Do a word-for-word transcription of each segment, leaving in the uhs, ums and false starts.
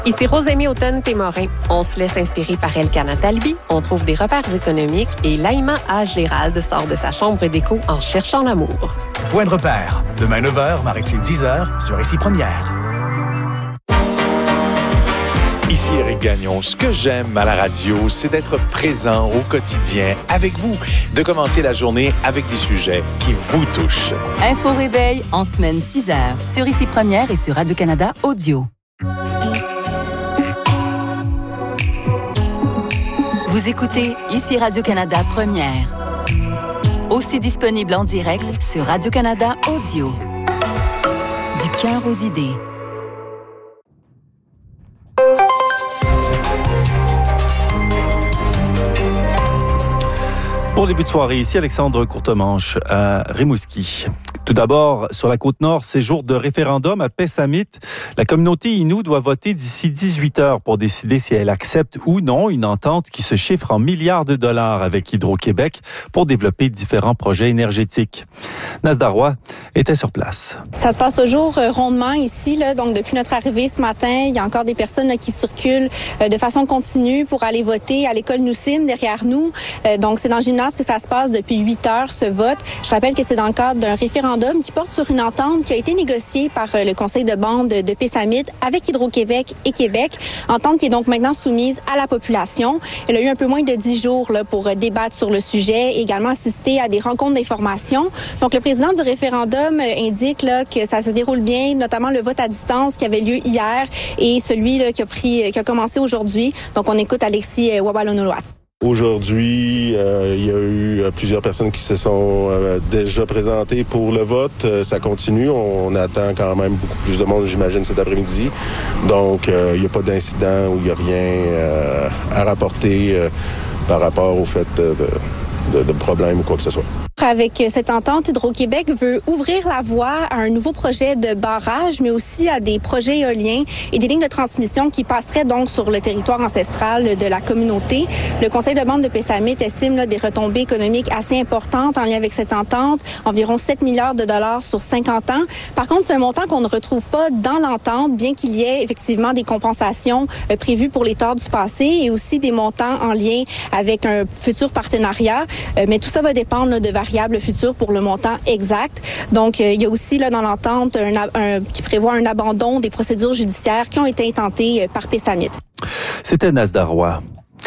Ici Rosémie Automne-Témorin. On se laisse inspirer par Elkana Talbi, on trouve des repères économiques et Laïma A. Gérald sort de sa chambre d'écho en cherchant l'amour. Point de repère, demain neuf heures, Maritime dix heures, sur Ici Première. Ici Éric Gagnon. Ce que j'aime à la radio, c'est d'être présent au quotidien avec vous, de commencer la journée avec des sujets qui vous touchent. Info Réveil en semaine six heures sur Ici Première et sur Radio-Canada Audio. Vous écoutez Ici Radio-Canada Première. Aussi disponible en direct sur Radio-Canada Audio. Du cœur aux idées. Bon début de soirée, ici Alexandre Courtemanche à Rimouski. Tout d'abord, sur la Côte-Nord, c'est jour de référendum à Pessamit. La communauté Innu doit voter d'ici dix-huit heures pour décider si elle accepte ou non une entente qui se chiffre en milliards de dollars avec Hydro-Québec pour développer différents projets énergétiques. Nasda Roy était sur place. Ça se passe toujours euh, rondement ici. Là. Donc, depuis notre arrivée ce matin, il y a encore des personnes là, qui circulent euh, de façon continue pour aller voter à l'école Noussim, derrière nous. Euh, donc, c'est dans le gymnase que ça se passe depuis huit heures, ce vote. Je rappelle que c'est dans le cadre d'un référendum qui porte sur une entente qui a été négociée par euh, le conseil de bande de, de Pessamit avec Hydro-Québec et Québec. Entente qui est donc maintenant soumise à la population. Elle a eu un peu moins de dix jours là, pour euh, débattre sur le sujet et également assister à des rencontres d'information. Donc, le président du référendum euh, indique là, que ça se déroule bien, notamment le vote à distance qui avait lieu hier et celui là, qui a pris, euh, qui a commencé aujourd'hui. Donc, on écoute Alexis euh, Wabalonouat. Aujourd'hui, euh, il y a eu euh, plusieurs personnes qui se sont euh, déjà présentées pour le vote. Euh, ça continue. On attend quand même beaucoup plus de monde, j'imagine, cet après-midi. Donc, euh, il n'y a pas d'incident ou il n'y a rien euh, à rapporter euh, par rapport au fait de, de, de, de problème ou quoi que ce soit. Avec cette entente, Hydro-Québec veut ouvrir la voie à un nouveau projet de barrage, mais aussi à des projets éoliens et des lignes de transmission qui passeraient donc sur le territoire ancestral de la communauté. Le conseil de bande de Pessamit estime là, des retombées économiques assez importantes en lien avec cette entente, environ sept milliards de dollars sur cinquante ans. Par contre, c'est un montant qu'on ne retrouve pas dans l'entente, bien qu'il y ait effectivement des compensations euh, prévues pour les torts du passé et aussi des montants en lien avec un futur partenariat. Euh, mais tout ça va dépendre là, de variables futur pour le montant exact. Donc, euh, il y a aussi là dans l'entente un, un, qui prévoit un abandon des procédures judiciaires qui ont été intentées par Pessamit. C'était Nasda Roy.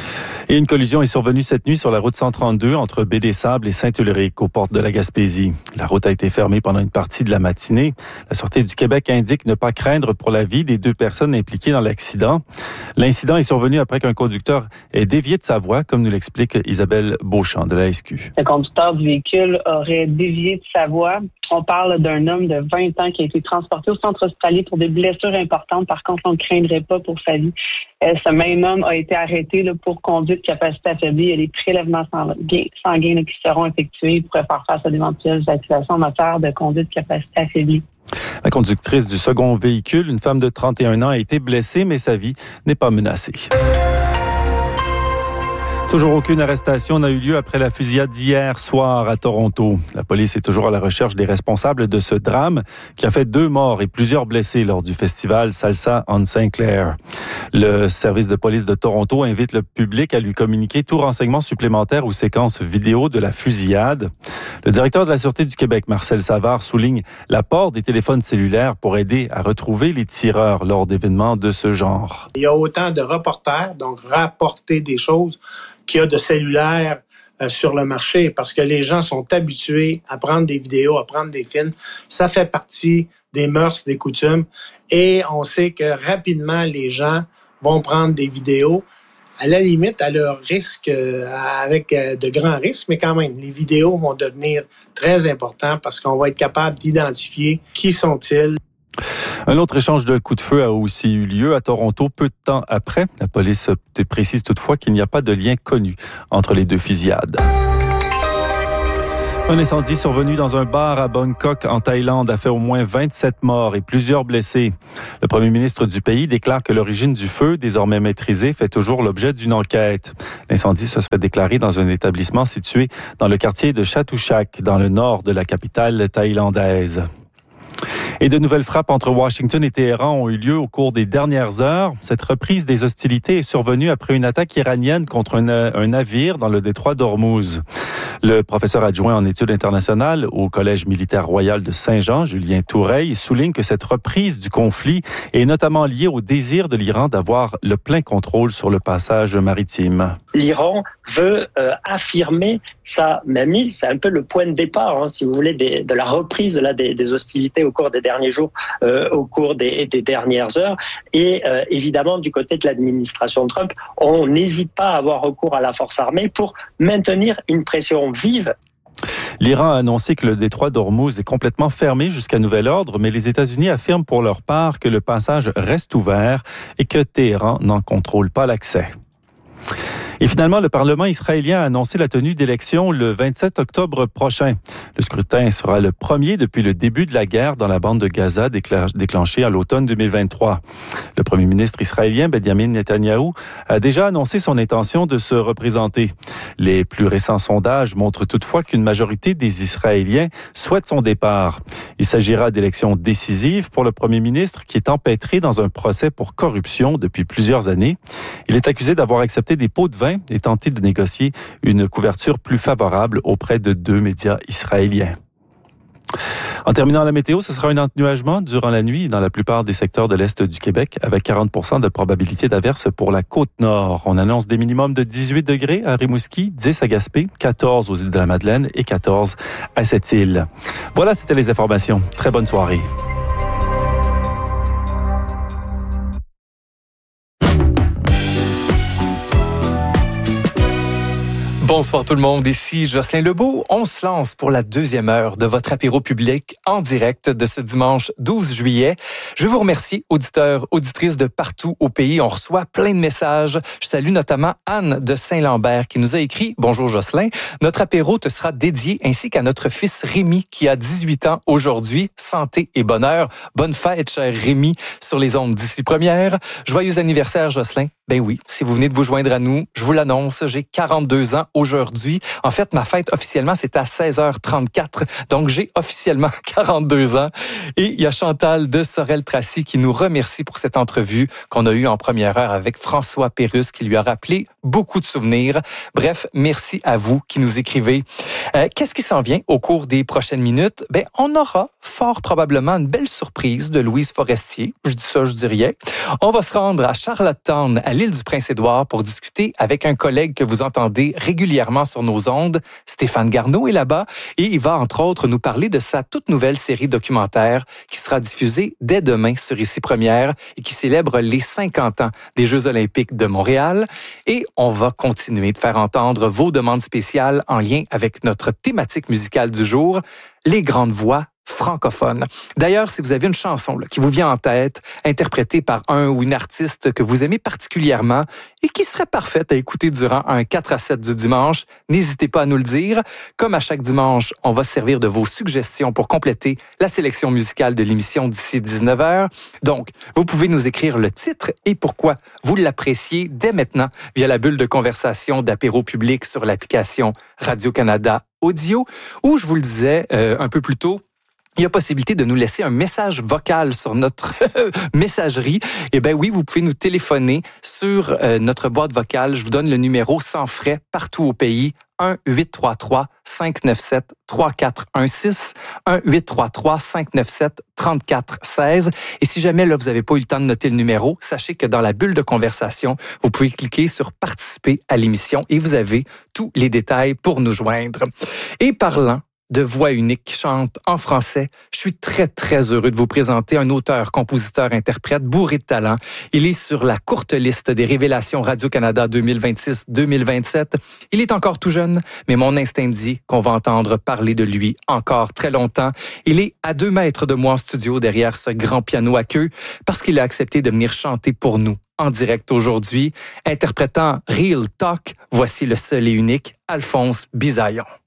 Et une collision est survenue cette nuit sur la route cent trente-deux entre Baie-des-Sables et Saint-Ulrich, aux portes de la Gaspésie. La route a été fermée pendant une partie de la matinée. La Sûreté du Québec indique ne pas craindre pour la vie des deux personnes impliquées dans l'accident. L'incident est survenu après qu'un conducteur ait dévié de sa voie, comme nous l'explique Isabelle Beauchamp de la S Q. Le conducteur du véhicule aurait dévié de sa voie. On parle d'un homme de vingt ans qui a été transporté au centre hospitalier pour des blessures importantes. Par contre, on ne craindrait pas pour sa vie. Euh, ce même homme a été arrêté là, pour conduite de capacité affaiblie. Il y a des prélèvements sanguins, sanguins là, qui seront effectués pour faire face à d'éventuelles accusations en matière de conduite de capacité affaiblie. La conductrice du second véhicule, une femme de trente et un ans, a été blessée, mais sa vie n'est pas menacée. Toujours aucune arrestation n'a eu lieu après la fusillade d'hier soir à Toronto. La police est toujours à la recherche des responsables de ce drame qui a fait deux morts et plusieurs blessés lors du festival Salsa on Saint Clair. Le service de police de Toronto invite le public à lui communiquer tout renseignement supplémentaire ou séquence vidéo de la fusillade. Le directeur de la Sûreté du Québec, Marcel Savard, souligne l'apport des téléphones cellulaires pour aider à retrouver les tireurs lors d'événements de ce genre. Il y a autant de reporters, donc rapporter des choses, qu'il y a de cellulaires euh, sur le marché parce que les gens sont habitués à prendre des vidéos, à prendre des films. Ça fait partie des mœurs, des coutumes et on sait que rapidement, les gens vont prendre des vidéos à la limite à leur risque, euh, avec euh, de grands risques, mais quand même, les vidéos vont devenir très importantes parce qu'on va être capable d'identifier qui sont-ils. Un autre échange de coups de feu a aussi eu lieu à Toronto peu de temps après. La police précise toutefois qu'il n'y a pas de lien connu entre les deux fusillades. Un incendie survenu dans un bar à Bangkok, en Thaïlande, a fait au moins vingt-sept morts et plusieurs blessés. Le premier ministre du pays déclare que l'origine du feu, désormais maîtrisée, fait toujours l'objet d'une enquête. L'incendie se serait déclaré dans un établissement situé dans le quartier de Chatuchak, dans le nord de la capitale thaïlandaise. Et de nouvelles frappes entre Washington et Téhéran ont eu lieu au cours des dernières heures. Cette reprise des hostilités est survenue après une attaque iranienne contre un, un navire dans le détroit d'Ormuz. Le professeur adjoint en études internationales au Collège militaire royal de Saint-Jean, Julien Toureille, souligne que cette reprise du conflit est notamment liée au désir de l'Iran d'avoir le plein contrôle sur le passage maritime. L'Iran veut euh, affirmer sa mainmise, c'est un peu le point de départ, hein, si vous voulez, des, de la reprise là, des, des hostilités au cours des derniers jours, euh, au cours des, des dernières heures. Et euh, évidemment, du côté de l'administration Trump, on n'hésite pas à avoir recours à la force armée pour maintenir une pression vive. L'Iran a annoncé que le détroit d'Ormuz est complètement fermé jusqu'à nouvel ordre, mais les États-Unis affirment pour leur part que le passage reste ouvert et que Téhéran n'en contrôle pas l'accès. Et finalement, le Parlement israélien a annoncé la tenue d'élections le vingt-sept octobre prochain. Le scrutin sera le premier depuis le début de la guerre dans la bande de Gaza déclenchée à l'automne deux mille vingt-trois. Le premier ministre israélien, Benjamin Netanyahou, a déjà annoncé son intention de se représenter. Les plus récents sondages montrent toutefois qu'une majorité des Israéliens souhaitent son départ. Il s'agira d'élections décisives pour le premier ministre qui est empêtré dans un procès pour corruption depuis plusieurs années. Il est accusé d'avoir accepté des pots de vin et tenté de négocier une couverture plus favorable auprès de deux médias israéliens. En terminant la météo, ce sera un ennuagement durant la nuit dans la plupart des secteurs de l'Est du Québec avec quarante pour cent de probabilité d'averse pour la Côte-Nord. On annonce des minimums de dix-huit degrés à Rimouski, dix à Gaspé, quatorze aux îles de la Madeleine et quatorze à Sept-Îles. Voilà, c'était les informations. Très bonne soirée. Bonsoir tout le monde, ici Jocelyn Lebeau. On se lance pour la deuxième heure de votre apéro public en direct de ce dimanche douze juillet. Je vous remercie, auditeurs, auditrices de partout au pays. On reçoit plein de messages. Je salue notamment Anne de Saint-Lambert qui nous a écrit « Bonjour Jocelyn, notre apéro te sera dédié ainsi qu'à notre fils Rémi qui a dix-huit ans aujourd'hui. Santé et bonheur. Bonne fête, cher Rémi, sur les ondes d'ici première. Joyeux anniversaire Jocelyn. Ben oui, si vous venez de vous joindre à nous, je vous l'annonce, j'ai quarante-deux ans aujourd'hui. En fait, ma fête officiellement, c'est à seize heures trente-quatre, donc j'ai officiellement quarante-deux ans. Et il y a Chantal de Sorel-Tracy qui nous remercie pour cette entrevue qu'on a eue en première heure avec François Pérusse qui lui a rappelé beaucoup de souvenirs. Bref, merci à vous qui nous écrivez. Euh, qu'est-ce qui s'en vient au cours des prochaines minutes? Ben, on aura fort probablement une belle surprise de Louise Forestier. Je dis ça, je dis rien. On va se rendre à Charlottetown, à l'île du Prince-Édouard, pour discuter avec un collègue que vous entendez régulièrement sur nos ondes. Stéphane Garneau est là-bas et il va, entre autres, nous parler de sa toute nouvelle série documentaire qui sera diffusée dès demain sur Ici Première et qui célèbre les cinquante ans des Jeux olympiques de Montréal. Et on va continuer de faire entendre vos demandes spéciales en lien avec notre thématique musicale du jour, les grandes voix francophone. D'ailleurs, si vous avez une chanson là, qui vous vient en tête, interprétée par un ou une artiste que vous aimez particulièrement et qui serait parfaite à écouter durant un quatre à sept du dimanche, n'hésitez pas à nous le dire. Comme à chaque dimanche, on va se servir de vos suggestions pour compléter la sélection musicale de l'émission d'ici dix-neuf heures. Donc, vous pouvez nous écrire le titre et pourquoi vous l'appréciez dès maintenant via la bulle de conversation d'apéro public sur l'application Radio-Canada Audio, ou je vous le disais euh, un peu plus tôt, il y a possibilité de nous laisser un message vocal sur notre messagerie. Eh bien oui, vous pouvez nous téléphoner sur euh, notre boîte vocale. Je vous donne le numéro sans frais partout au pays. un huit trois trois cinq neuf sept trois quatre un six, un huit trois trois cinq neuf sept trois quatre un six. Et si jamais là vous n'avez pas eu le temps de noter le numéro, sachez que dans la bulle de conversation, vous pouvez cliquer sur participer à l'émission et vous avez tous les détails pour nous joindre. Et parlant de voix unique qui chante en français, je suis très, très heureux de vous présenter un auteur, compositeur, interprète bourré de talent. Il est sur la courte liste des révélations Radio-Canada deux mille vingt-six deux mille vingt-sept. Il est encore tout jeune, mais mon instinct me dit qu'on va entendre parler de lui encore très longtemps. Il est à deux mètres de moi en studio derrière ce grand piano à queue parce qu'il a accepté de venir chanter pour nous en direct aujourd'hui. Interprétant Real Talk, voici le seul et unique Alphonse Bisaillon.